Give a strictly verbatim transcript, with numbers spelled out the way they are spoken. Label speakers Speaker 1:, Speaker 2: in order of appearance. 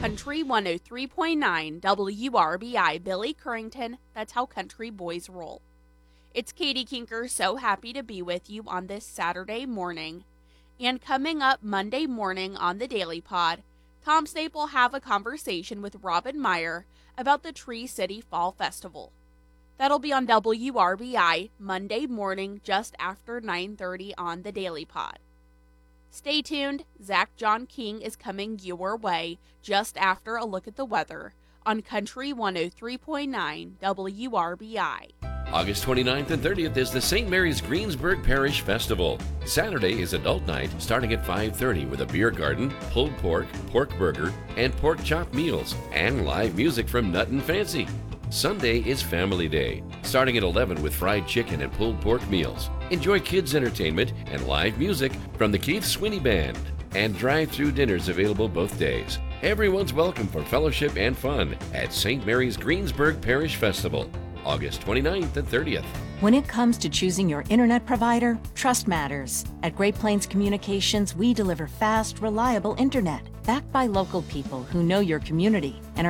Speaker 1: Country one oh three point nine W R B I Billy Currington, that's how country boys roll. It's Katie Kinker, so happy to be with you on this Saturday morning. And coming up Monday morning on the Daily Pod, Tom Snape will have a conversation with Robin Meyer about the Tree City Fall Festival. That'll be on W R B I Monday morning just after nine thirty on the Daily Pod. Stay tuned, Zach John King is coming your way just after a look at the weather on Country one oh three point nine W R B I.
Speaker 2: August twenty-ninth and thirtieth is the Saint Mary's Greensburg Parish Festival. Saturday is adult night starting at five thirty with a beer garden, pulled pork, pork burger, and pork chop meals, and live music from Nut and Fancy. Sunday is Family Day, starting at eleven with fried chicken and pulled pork meals. Enjoy kids' entertainment and live music from the Keith Sweeney Band, and drive-through dinners available both days. Everyone's welcome for fellowship and fun at Saint Mary's Greensburg Parish Festival, August twenty-ninth and thirtieth.
Speaker 3: When it comes to choosing your internet provider, trust matters. At Great Plains Communications, we deliver fast, reliable internet, backed by local people who know your community and are